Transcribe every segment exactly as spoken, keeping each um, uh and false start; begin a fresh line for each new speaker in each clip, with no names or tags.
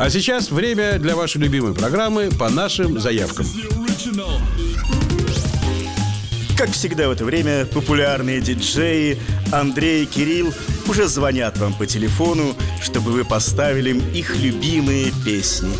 А сейчас время для вашей любимой программы «По нашим заявкам».
Как всегда в это время популярные диджеи Андрей и Кирилл уже звонят вам по телефону, чтобы вы поставили им их любимые песни.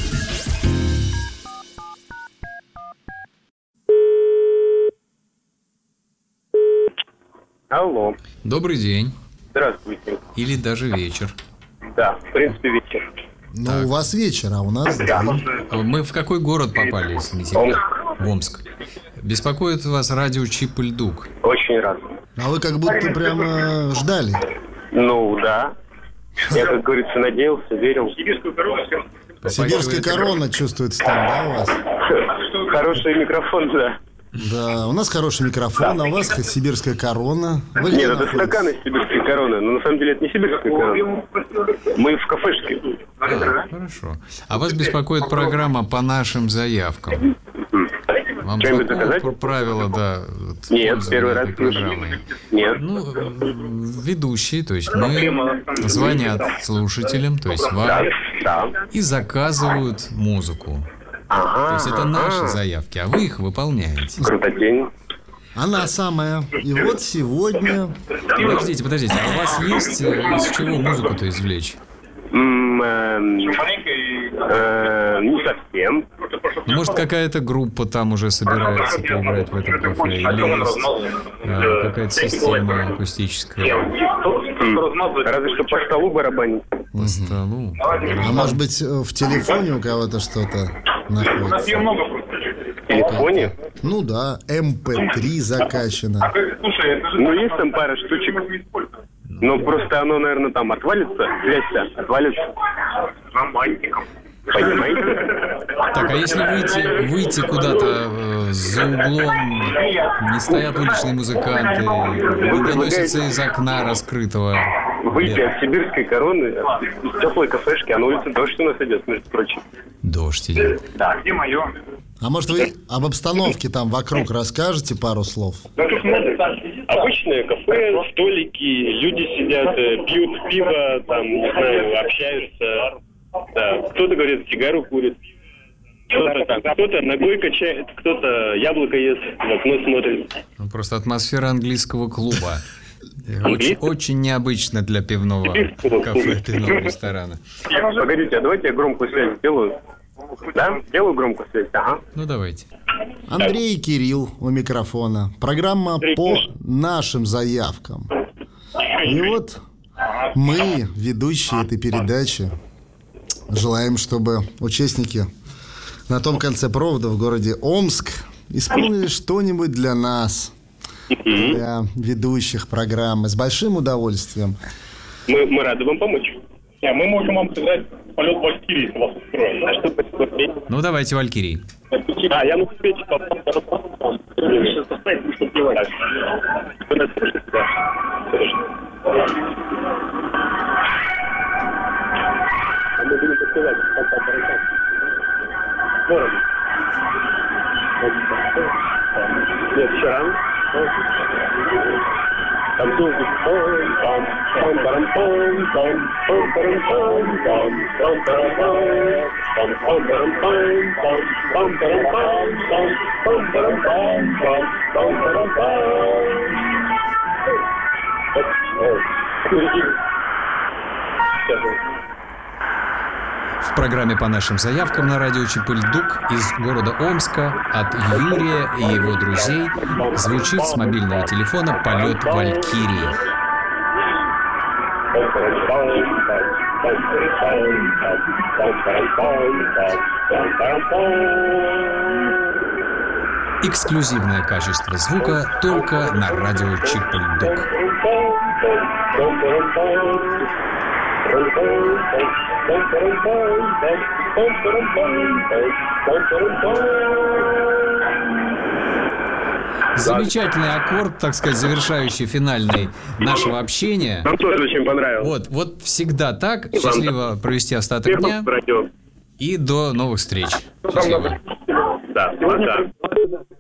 Алло.
Добрый день.
Здравствуйте.
Или даже вечер.
Да, в принципе, вечер.
Ну,
Так.
у вас вечер, а у нас
Да.
А Мы в какой город попали, если не секрет? В Омск. Беспокоит вас радио Чип и Дук.
Очень рад.
А вы как будто прямо ждали.
Ну, да. Я, как говорится, надеялся, верил. Сибирскую корону.
Сибирская корона чувствуется там, да, у вас?
Хороший микрофон, да.
Да, у нас хороший микрофон, а у вас сибирская корона. Вы где
Нет, это
находитесь?
стаканы сибирской короны. Но на самом деле это не сибирская корона. Мы в кафешке.
А, хорошо. А вас беспокоит программа «По нашим заявкам». Вам
Что-нибудь
знакомо
заказать?
про правила, да, вот,
Нет,
пользования
первый раз
этой
слышу.
программой?
Нет.
Ну, э, ведущие, то есть мы звонят слушателям, то есть
Да,
вам,
да.
и заказывают музыку.
Ага.
То есть это наши заявки, а вы их выполняете.
Крутотень.
Она самая. И вот сегодня...
Подождите, подождите, а у вас есть э, из чего музыку-то извлечь?
М, эм, э, Не совсем.
Может, какая-то группа там уже собирается поиграть в этом кафе? Или есть э, какая-то система акустическая
М, Разве что по столу барабанить.
по столу?
А может быть, в телефоне у кого-то что-то находится?
В телефоне?
Ну да, эм пэ три закачано.
Ну, есть там пара штучек. Но просто оно, наверное, там отвалится. Связь-то отвалится. Понимаете?
Так, а если выйти, выйти куда-то э, за углом, не стоят уличные музыканты, не доносится из окна раскрытого?
Выйти от сибирской короны, из теплой кафешки, а на улице дождь у нас идет, между прочим.
Дождь идет.
Да. Где мое?
А может, вы об обстановке там вокруг расскажете пару слов?
Обычное кафе, столики, люди сидят, э, пьют пиво, там, не знаю, общаются. Да. Кто-то, говорит, сигару курит. Кто-то там, кто-то ногой качает, кто-то яблоко ест, в окно смотрит.
Ну, просто атмосфера английского клуба. Очень,
Английский?
очень необычно для пивного
Сибирского
кафе,
клуба.
пивного ресторана.
Погодите, а давайте я громкую связь сделаю. Да? Сделаю громкую связь, ага.
Ну, давайте.
Андрей и Кирилл у микрофона. Программа по нашим заявкам. И вот мы, ведущие этой передачи, желаем, чтобы участники на том конце провода в городе Омск исполнили что-нибудь для нас, для ведущих программы. С большим удовольствием.
Мы, мы рады вам помочь.
Не, мы можем вам сыграть полет Валькирии, если вас устроит.
А что посмотреть?
Ну, давайте «Валькирии».
А, я могу спеть попал. Вы сейчас поставите, что пивать. Вы нас слышите, да? Хорошо. А мы будем подпевать, как там барабан. Ворон. Нет, еще рано. Там долго пом пом парам пом пом пом парам пом пом пом парам пом пом парам пом пом пом парам пом пом пом парам пом пом пом парам пом.
В программе «По нашим заявкам» на радио Чип и Дук из города Омска от Юрия и его друзей звучит с мобильного телефона полет Валькирии. Эксклюзивное качество звука только на радио Чип и Дук. Замечательный аккорд, так сказать, завершающий, финальный нашего общения.
Нам тоже очень понравилось.
Вот, вот всегда так. Счастливо провести остаток дня. И до новых встреч. Счастливо.
Да, да.